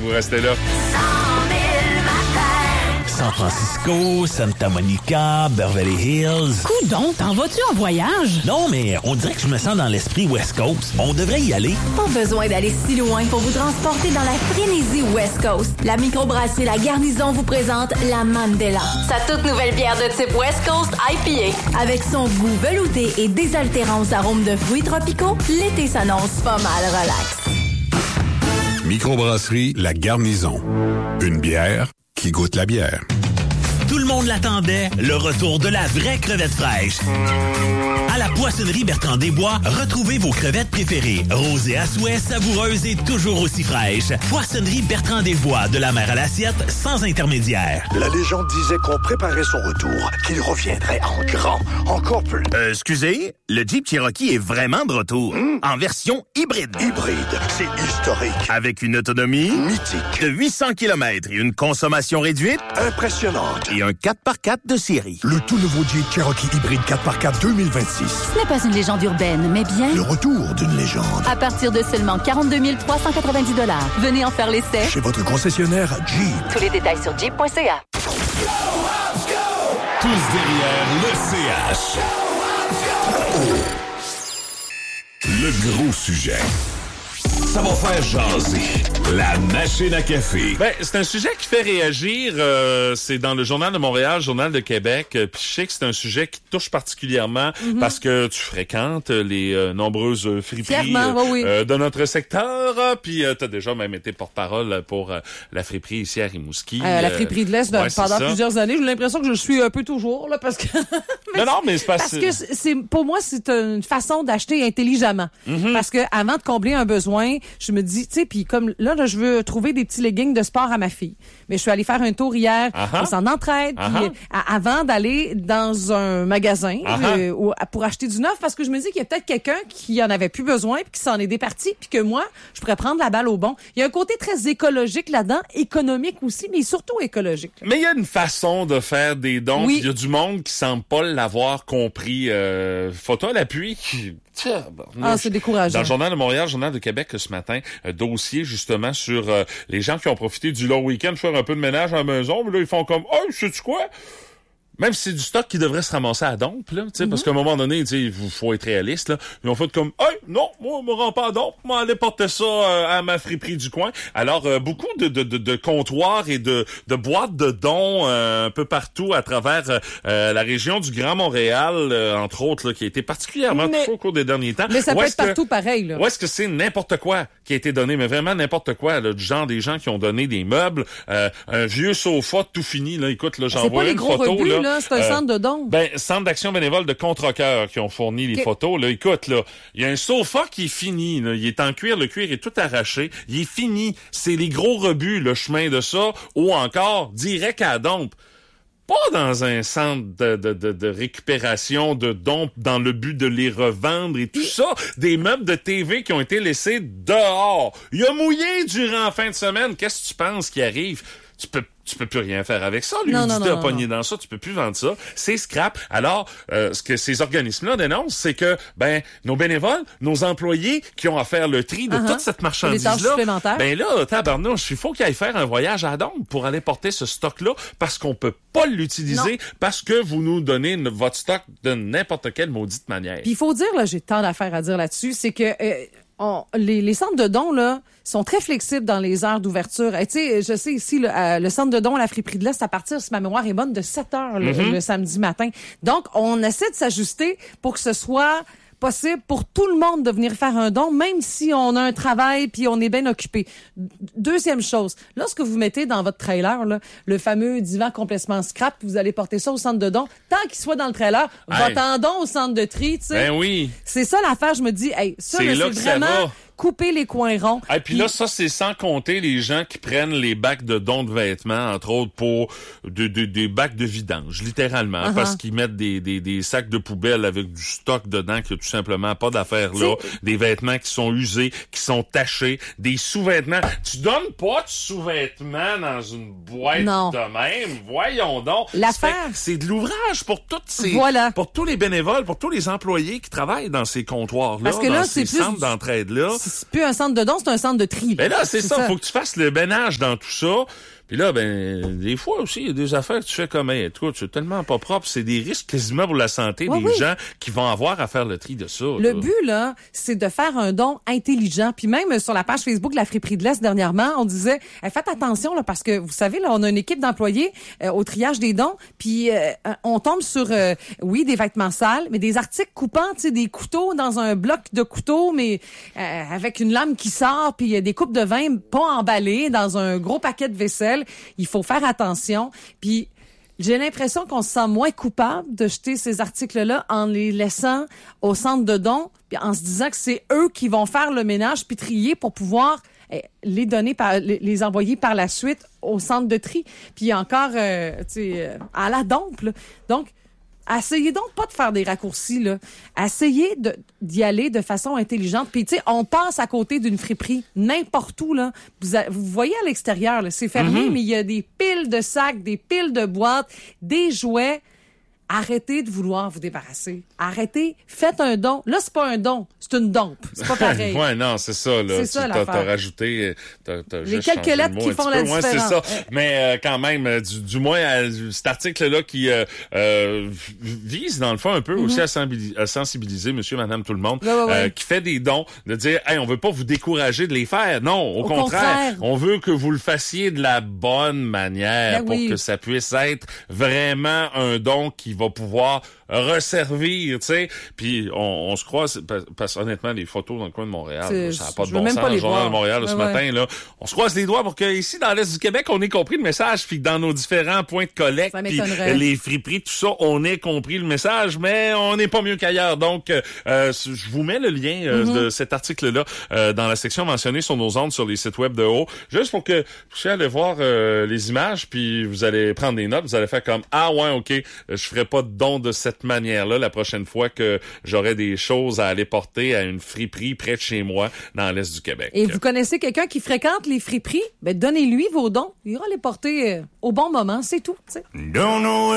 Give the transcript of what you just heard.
vous restez là. San Francisco, Santa Monica, Beverly Hills. Coudon, t'en vas-tu en voyage? Non, mais on dirait que je me sens dans l'esprit West Coast. On devrait y aller. Pas besoin d'aller si loin pour vous transporter dans la frénésie West Coast. La microbrasserie La Garnison vous présente la Mandela. Sa toute nouvelle bière de type West Coast IPA. Avec son goût velouté et désaltérant aux arômes de fruits tropicaux, l'été s'annonce pas mal relax. Microbrasserie La Garnison. Une bière qui goûte la bière. Tout le monde l'attendait, le retour de la vraie crevette fraîche. À la poissonnerie Bertrand Desbois, retrouvez vos crevettes préférées. Rosées à souhait, savoureuses et toujours aussi fraîches. Poissonnerie Bertrand Desbois, de la mer à l'assiette, sans intermédiaire. La légende disait qu'on préparait son retour, qu'il reviendrait en grand, encore plus. Excusez, le Jeep Cherokee est vraiment de retour. En version hybride. Hybride, c'est historique. Avec une autonomie mythique de 800 km et une consommation réduite impressionnante. Et un 4x4 de série. Le tout nouveau Jeep Cherokee hybride 4x4 2026. Ce n'est pas une légende urbaine, mais bien le retour d'une légende. À partir de seulement 42 390 $. Venez en faire l'essai chez votre concessionnaire Jeep. Tous les détails sur jeep.ca. Tous derrière le CH. Le gros sujet. Ça va faire jaser. La machine à café. Ben, c'est un sujet qui fait réagir. C'est dans le Journal de Montréal, Journal de Québec. Puis je sais que c'est un sujet qui te touche particulièrement parce que tu fréquentes les nombreuses friperies de notre secteur. Puis tu as déjà même été porte-parole pour la friperie ici à Rimouski. La friperie de l'Est pendant plusieurs années. J'ai l'impression que je le suis un peu toujours, là, parce que... mais c'est parce que pour moi, c'est une façon d'acheter intelligemment. Parce que avant de combler un besoin, je me dis, tu sais, puis comme là, je veux trouver des petits leggings de sport à ma fille. Mais je suis allée faire un tour hier, on s'en entraide, puis avant d'aller dans un magasin pour acheter du neuf, parce que je me dis qu'il y a peut-être quelqu'un qui en avait plus besoin, puis qui s'en est départi, puis que moi, je pourrais prendre la balle au bon. Il y a un côté très écologique là-dedans, économique aussi, mais surtout écologique. Mais il y a une façon de faire des dons, il y a du monde qui semble pas l'avoir compris. Photo à l'appui. C'est décourageant. Dans le Journal de Montréal, Journal de Québec ce matin, dossier justement sur les gens qui ont profité du long week-end faire un peu de ménage à la maison, mais là ils font comme « Oh, sais-tu quoi? » Même si c'est du stock qui devrait se ramasser à dompe, là, tu sais, parce qu'à un moment donné, tu sais, il faut être réaliste, là. Ils ont fait comme, hey, non, moi, on me rend pas à dompe, moi, aller porter ça à ma friperie du coin. Alors, beaucoup de comptoirs et de boîtes de dons un peu partout à travers la région du Grand Montréal, entre autres, là, qui a été particulièrement touchée au cours des derniers temps. Mais ça peut être partout pareil, là. Ou est-ce que c'est n'importe quoi qui a été donné, mais vraiment n'importe quoi, là, du genre des gens qui ont donné des meubles, un vieux sofa tout fini, là, écoute, là, j'envoie une photo, rebuts, là. C'est un centre de dons. Centre d'action bénévole de Contrecoeur qui ont fourni les photos. Là, écoute, là, il y a un sofa qui est fini. Là, il est en cuir, le cuir est tout arraché. Il est fini. C'est les gros rebuts, le chemin de ça, ou encore direct à la dompe. Pas dans un centre de récupération de dons dans le but de les revendre et tout ça. Des meubles de TV qui ont été laissés dehors. Il a mouillé durant la fin de semaine. Qu'est-ce que tu penses qui arrive? Tu peux plus rien faire avec ça. L'humidité a pogné dans ça, tu peux plus vendre ça. C'est scrap. Alors, ce que ces organismes-là dénoncent, c'est que, nos bénévoles, nos employés qui ont à faire le tri de toute cette marchandise-là, là, tabarnouche, il faut qu'ils aillent faire un voyage à Dombe pour aller porter ce stock-là parce qu'on peut pas l'utiliser parce que vous nous donnez votre stock de n'importe quelle maudite manière. Puis il faut dire, là, j'ai tant d'affaires à dire là-dessus, c'est que les centres de dons, là, sont très flexibles dans les heures d'ouverture. Tu sais, je sais ici, le centre de dons à la friperie de l'Est, à partir, si ma mémoire est bonne, de 7 heures le samedi matin. Donc, on essaie de s'ajuster pour que ce soit possible pour tout le monde de venir faire un don, même si on a un travail puis on est bien occupé. Deuxième chose, lorsque vous mettez dans votre trailer là, le fameux divan complètement scrap, vous allez porter ça au centre de don, tant qu'il soit dans le trailer, va-t'en don au centre de tri, tu sais. Ben oui. C'est ça l'affaire, je me dis, ça, c'est vraiment couper les coins ronds. Et puis là, ça, c'est sans compter les gens qui prennent les bacs de dons de vêtements, entre autres, pour des bacs de vidange, littéralement, parce qu'ils mettent des sacs de poubelle avec du stock dedans qui a tout simplement pas d'affaires là, des vêtements qui sont usés, qui sont tachés, des sous-vêtements. Tu donnes pas de sous-vêtements dans une boîte de même. Voyons donc. L'affaire. C'est de l'ouvrage pour toutes ces, pour tous les bénévoles, pour tous les employés qui travaillent dans ces comptoirs-là, parce que là, dans ces centres d'entraide-là. c'est plus un centre de don, c'est un centre de tri. Ben là, c'est ça. Faut que tu fasses le ménage dans tout ça. Puis là, des fois aussi, il y a des affaires que tu fais comme, écoute, c'est tellement pas propre. C'est des risques quasiment pour la santé des gens qui vont avoir à faire le tri de ça. Le but, là, c'est de faire un don intelligent. Puis même sur la page Facebook de la Friperie de l'Est, dernièrement, on disait, faites attention, là, parce que vous savez, là, on a une équipe d'employés au triage des dons, puis on tombe sur, des vêtements sales, mais des articles coupants, tu sais, des couteaux dans un bloc de couteaux, mais avec une lame qui sort, puis des coupes de vin pas emballées dans un gros paquet de vaisselle. Il faut faire attention. Puis j'ai l'impression qu'on se sent moins coupable de jeter ces articles-là en les laissant au centre de don, puis en se disant que c'est eux qui vont faire le ménage puis trier pour pouvoir les donner les envoyer par la suite au centre de tri. Puis encore à la dompe, là. Donc essayez donc pas de faire des raccourcis, là. Essayez d'y aller de façon intelligente. Puis, tu sais, on passe à côté d'une friperie, n'importe où, là. Vous voyez à l'extérieur, là, c'est fermé, mais il y a des piles de sacs, des piles de boîtes, des jouets. Arrêtez de vouloir vous débarrasser. Arrêtez. Faites un don. Là, c'est pas un don. C'est une dompe. C'est pas pareil. Ouais, non, c'est ça, là. C'est ça, t'as rajouté, t'as les quelques lettres qui font la différence. Ouais, c'est ça. Mais, quand même, du moins, cet article-là qui, vise, dans le fond, un peu aussi à sensibiliser monsieur, madame, tout le monde, qui fait des dons, de dire, on veut pas vous décourager de les faire. Non, au contraire. On veut que vous le fassiez de la bonne manière pour que ça puisse être vraiment un don qui va pouvoir resservir, tu sais. Puis on se croit, parce que honnêtement, les photos dans le coin de Montréal, ça n'a pas de bon sens. Dans le journal de Montréal, ce matin, là, on se croise les doigts pour que ici, dans l'Est du Québec, on ait compris le message, puis que dans nos différents points de collecte, puis les friperies, tout ça, on ait compris le message, mais on n'est pas mieux qu'ailleurs. Donc, je vous mets le lien de cet article-là dans la section mentionnée sur nos ondes, sur les sites web de haut, juste pour que vous puissiez aller voir les images, puis vous allez prendre des notes, vous allez faire comme, OK, je ferai pas de don de cette manière-là la prochaine fois que j'aurai des choses à aller porter à une friperie près de chez moi dans l'Est du Québec. Et vous connaissez quelqu'un qui fréquente les friperies? Donnez-lui vos dons. Il ira les porter au bon moment, c'est tout. T'sais.